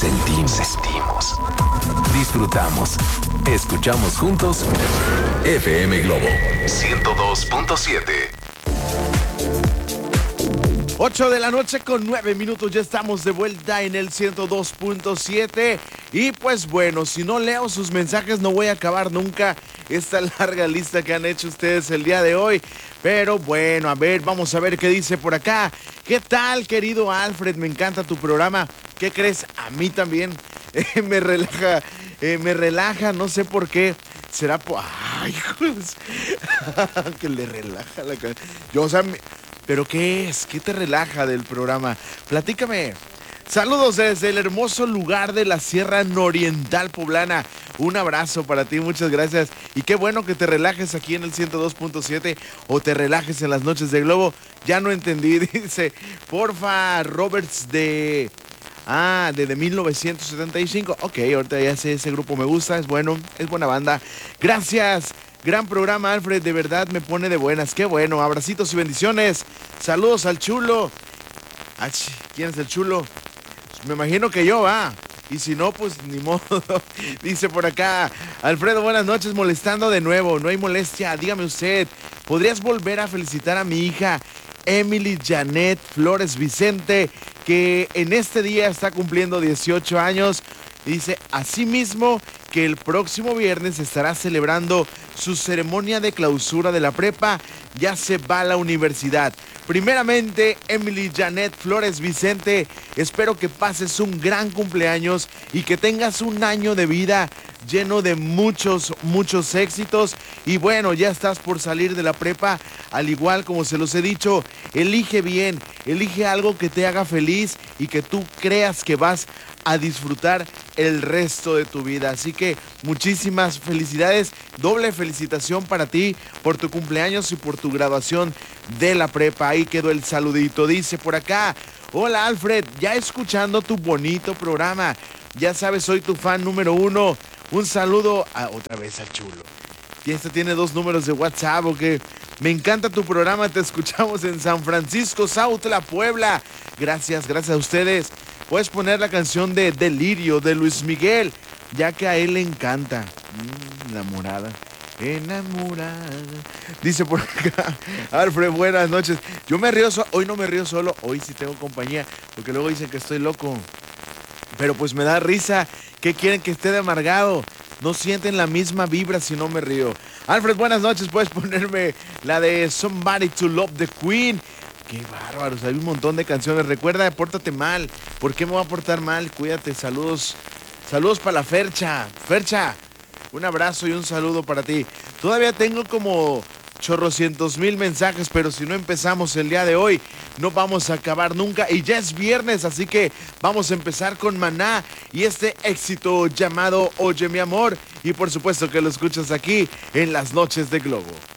sentimos, disfrutamos, escuchamos juntos FM Globo 102.7. 8 de la noche con 9 minutos, ya estamos de vuelta en el 102.7 y pues bueno, si no leo sus mensajes no voy a acabar nunca esta larga lista que han hecho ustedes el día de hoy, pero bueno, a ver, vamos a ver qué dice por acá. ¿Qué tal, querido Alfred? Me encanta tu programa. ¿Qué crees? A mí también me relaja, no sé por qué. Será por... Ay, hijos. Que le relaja la cabeza. Yo, o sea... ¿Pero qué es? ¿Qué te relaja del programa? Platícame. Saludos desde el hermoso lugar de la Sierra Nororiental Poblana. Un abrazo para ti, muchas gracias. Y qué bueno que te relajes aquí en el 102.7 o te relajes en las noches de Globo. Ya no entendí, dice. Porfa, Roberts de 1975. Ok, ahorita ya sé, ese grupo me gusta, es bueno, es buena banda. Gracias. Gran programa, Alfred, de verdad me pone de buenas. Qué bueno, abracitos y bendiciones. Saludos al chulo. ¿Quién es el chulo? Me imagino que yo, y si no, pues ni modo. Dice por acá, Alfredo, buenas noches, molestando de nuevo. No hay molestia, dígame usted, ¿podrías volver a felicitar a mi hija Emily Janet Flores Vicente, que en este día está cumpliendo 18 años? Dice, asimismo, que el próximo viernes estará celebrando su ceremonia de clausura de la prepa, ya se va a la universidad. Primeramente, Emily Janet Flores Vicente, espero que pases un gran cumpleaños y que tengas un año de vida lleno de muchos éxitos. Y bueno, ya estás por salir de la prepa, al igual como se los he dicho, elige bien, elige algo que te haga feliz y que tú creas que vas a disfrutar el resto de tu vida. Así que muchísimas felicidades, doble felicitación para ti por tu cumpleaños y por tu graduación de la prepa. Ahí quedó el saludito. Dice por acá, hola Alfred, ya escuchando tu bonito programa, ya sabes, soy tu fan número 1. Un saludo otra vez al chulo. Y este tiene 2 números de WhatsApp, ¿o qué? Me encanta tu programa, te escuchamos en San Francisco, Sautla, Puebla. Gracias a ustedes. Puedes poner la canción de Delirio de Luis Miguel, ya que a él le encanta. Enamorada. Dice por acá, Alfred, buenas noches. Yo me río, hoy no me río solo, hoy sí tengo compañía, porque luego dicen que estoy loco. Pero pues me da risa. ¿Qué quieren, que esté de amargado? No sienten la misma vibra si no me río. Alfred, buenas noches. Puedes ponerme la de Somebody to Love the Queen. Qué bárbaros, hay un montón de canciones. Recuerda, pórtate mal. ¿Por qué me voy a portar mal? Cuídate, saludos para la Fercha. Fercha, un abrazo y un saludo para ti. Todavía tengo como chorrocientos mil mensajes, pero si no empezamos el día de hoy, no vamos a acabar nunca. Y ya es viernes, así que vamos a empezar con Maná y este éxito llamado Oye mi amor. Y por supuesto que lo escuchas aquí en las noches de Globo.